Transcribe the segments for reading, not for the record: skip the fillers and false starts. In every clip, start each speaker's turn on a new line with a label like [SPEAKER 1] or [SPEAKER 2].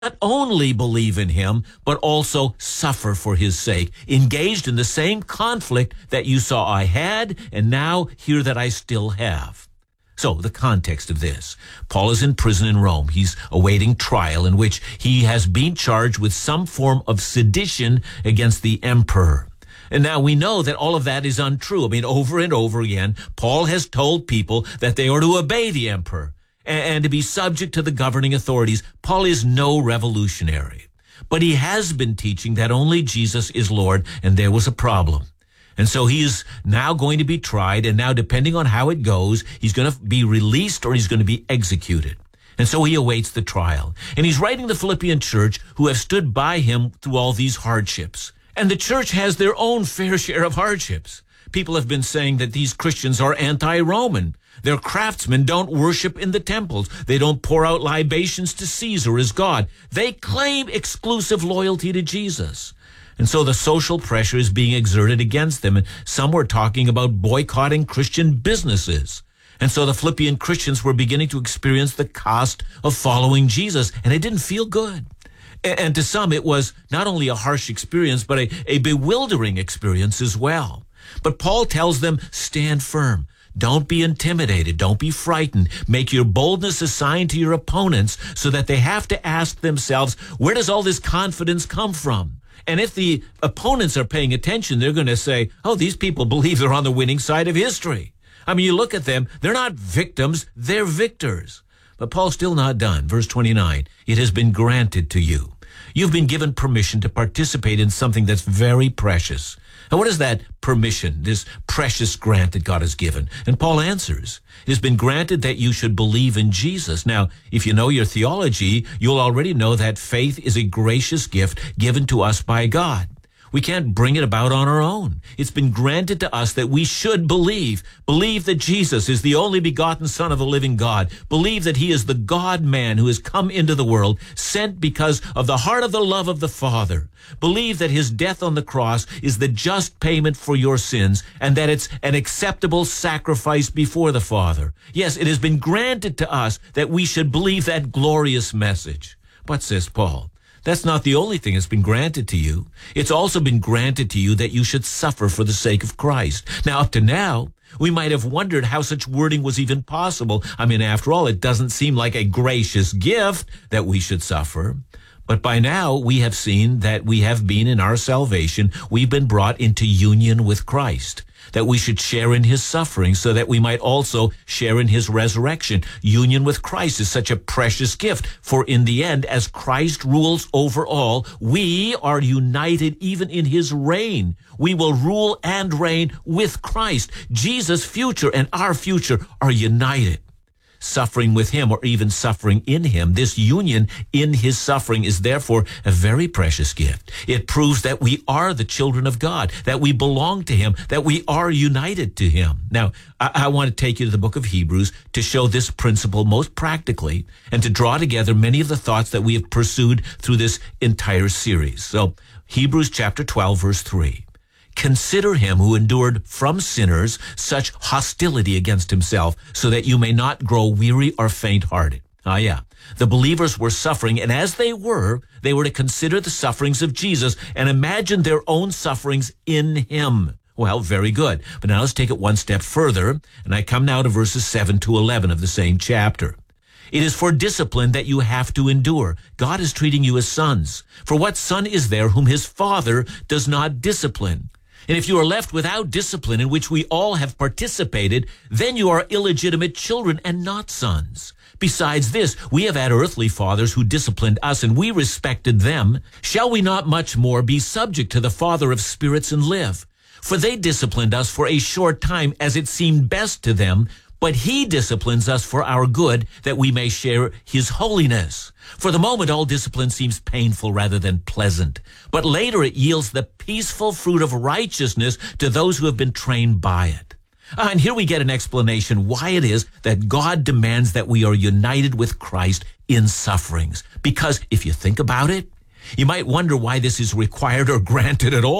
[SPEAKER 1] not only believe in him, but also suffer for his sake, engaged in the same conflict that you saw I had, and now hear that I still have. So, the context of this. Paul is in prison in Rome. He's awaiting trial in which he has been charged with some form of sedition against the emperor. And now we know that all of that is untrue. I mean, over and over again, Paul has told people that they are to obey the emperor and to be subject to the governing authorities. Paul is no revolutionary. But he has been teaching that only Jesus is Lord, and there was a problem. And so he is now going to be tried, and now depending on how it goes, he's going to be released or he's going to be executed. And so he awaits the trial. And he's writing the Philippian church who have stood by him through all these hardships. And the church has their own fair share of hardships. People have been saying that these Christians are anti-Roman. Their craftsmen don't worship in the temples. They don't pour out libations to Caesar as God. They claim exclusive loyalty to Jesus. And so the social pressure is being exerted against them. And some were talking about boycotting Christian businesses. And so the Philippian Christians were beginning to experience the cost of following Jesus. And it didn't feel good. And to some, it was not only a harsh experience, but a bewildering experience as well. But Paul tells them, stand firm. Don't be intimidated. Don't be frightened. Make your boldness a sign to your opponents so that they have to ask themselves, where does all this confidence come from? And if the opponents are paying attention, they're going to say, oh, these people believe they're on the winning side of history. I mean, you look at them, they're not victims, they're victors. But Paul's still not done. Verse 29, it has been granted to you. You've been given permission to participate in something that's very precious. Now, what is that permission, this precious grant that God has given? And Paul answers, it has been granted that you should believe in Jesus. Now, if you know your theology, you'll already know that faith is a gracious gift given to us by God. We can't bring it about on our own. It's been granted to us that we should believe. Believe that Jesus is the only begotten Son of the living God. Believe that he is the God-man who has come into the world, sent because of the heart of the love of the Father. Believe that his death on the cross is the just payment for your sins, and that it's an acceptable sacrifice before the Father. Yes, it has been granted to us that we should believe that glorious message. But, says Paul, that's not the only thing that's been granted to you. It's also been granted to you that you should suffer for the sake of Christ. Now, up to now, we might have wondered how such wording was even possible. I mean, after all, it doesn't seem like a gracious gift that we should suffer. But by now, we have seen that we have been in our salvation. We've been brought into union with Christ, that we should share in his suffering so that we might also share in his resurrection. Union with Christ is such a precious gift, for in the end, as Christ rules over all, we are united even in his reign. We will rule and reign with Christ. Jesus' future and our future are united. Suffering with him or even suffering in him, this union in his suffering is therefore a very precious gift. It proves that we are the children of God, that we belong to him, that we are united to him. Now, I want to take you to the book of Hebrews to show this principle most practically and to draw together many of the thoughts that we have pursued through this entire series. So, Hebrews chapter 12, verse 3. Consider him who endured from sinners such hostility against himself, so that you may not grow weary or faint-hearted. The believers were suffering, and as they were to consider the sufferings of Jesus and imagine their own sufferings in him. Well, very good. But now let's take it one step further, and I come now to verses 7 to 11 of the same chapter. It is for discipline that you have to endure. God is treating you as sons. For what son is there whom his father does not discipline? And if you are left without discipline in which we all have participated, then you are illegitimate children and not sons. Besides this, we have had earthly fathers who disciplined us, and we respected them. Shall we not much more be subject to the Father of spirits and live? For they disciplined us for a short time as it seemed best to them, but he disciplines us for our good, that we may share his holiness. For the moment, all discipline seems painful rather than pleasant, but later it yields the peaceful fruit of righteousness to those who have been trained by it. And here we get an explanation why it is that God demands that we are united with Christ in sufferings. Because if you think about it, you might wonder why this is required or granted at all.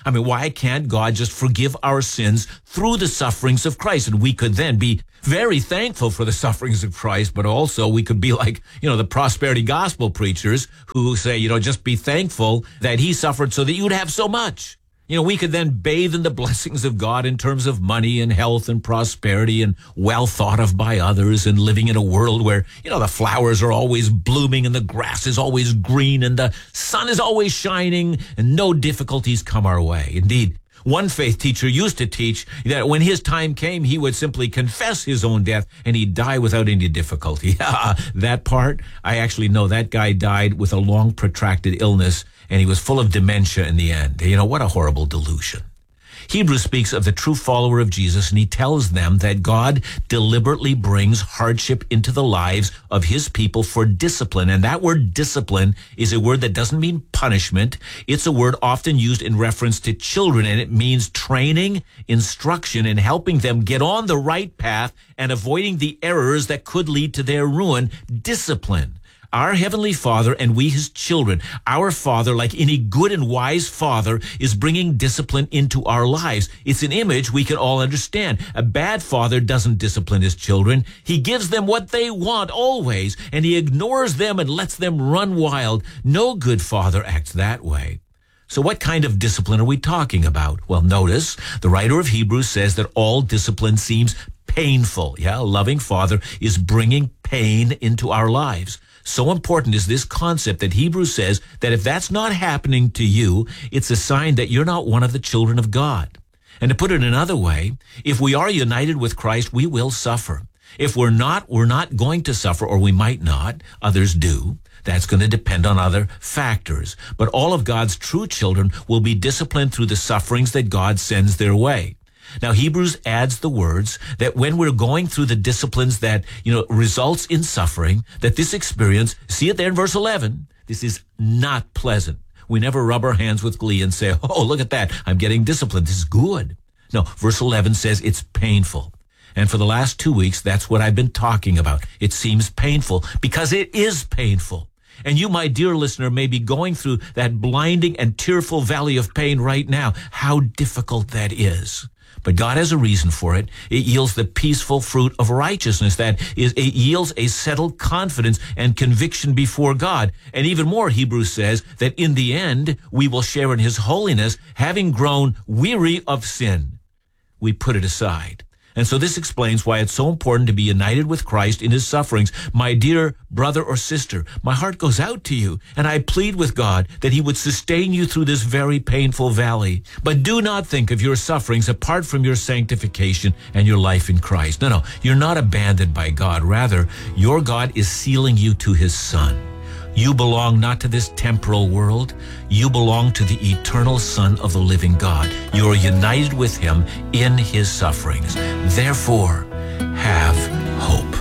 [SPEAKER 1] I mean, why can't God just forgive our sins through the sufferings of Christ? And we could then be very thankful for the sufferings of Christ, but also we could be like, the prosperity gospel preachers who say, just be thankful that he suffered so that you'd have so much. We could then bathe in the blessings of God in terms of money and health and prosperity and well thought of by others, and living in a world where, the flowers are always blooming and the grass is always green and the sun is always shining and no difficulties come our way. Indeed, one faith teacher used to teach that when his time came, he would simply confess his own death and he'd die without any difficulty. That part, I actually know that guy died with a long protracted illness, and he was full of dementia in the end. What a horrible delusion. Hebrews speaks of the true follower of Jesus, and he tells them that God deliberately brings hardship into the lives of his people for discipline. And that word discipline is a word that doesn't mean punishment. It's a word often used in reference to children, and it means training, instruction, and helping them get on the right path and avoiding the errors that could lead to their ruin. Discipline. Our Heavenly Father and we, his children, our Father, like any good and wise father, is bringing discipline into our lives. It's an image we can all understand. A bad father doesn't discipline his children. He gives them what they want always, and he ignores them and lets them run wild. No good father acts that way. So what kind of discipline are we talking about? Well, notice the writer of Hebrews says that all discipline seems painful. A loving father is bringing pain into our lives. So important is this concept that Hebrews says that if that's not happening to you, it's a sign that you're not one of the children of God. And to put it another way, if we are united with Christ, we will suffer. If we're not going to suffer, or we might not. Others do. That's going to depend on other factors. But all of God's true children will be disciplined through the sufferings that God sends their way. Now, Hebrews adds the words that when we're going through the disciplines that, results in suffering, that this experience, see it there in verse 11, this is not pleasant. We never rub our hands with glee and say, oh, look at that, I'm getting disciplined, this is good. No, verse 11 says it's painful. And for the last 2 weeks, that's what I've been talking about. It seems painful because it is painful. And you, my dear listener, may be going through that blinding and tearful valley of pain right now. How difficult that is. But God has a reason for it. It yields the peaceful fruit of righteousness. It yields a settled confidence and conviction before God. And even more, Hebrews says that in the end, we will share in his holiness, having grown weary of sin. We put it aside. And so this explains why it's so important to be united with Christ in his sufferings. My dear brother or sister, my heart goes out to you, and I plead with God that he would sustain you through this very painful valley. But do not think of your sufferings apart from your sanctification and your life in Christ. No, you're not abandoned by God. Rather, your God is sealing you to his Son. You belong not to this temporal world. You belong to the eternal Son of the living God. You are united with him in his sufferings. Therefore, have hope.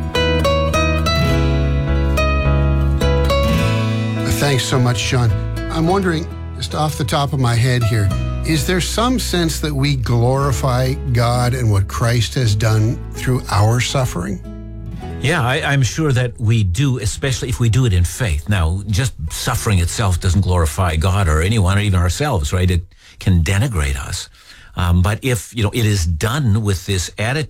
[SPEAKER 2] Thanks so much, Sean. I'm wondering, just off the top of my head here, is there some sense that we glorify God and what Christ has done through our suffering?
[SPEAKER 1] Yeah, I'm sure that we do, especially if we do it in faith. Now, just suffering itself doesn't glorify God or anyone or even ourselves, right? It can denigrate us. But if, it is done with this attitude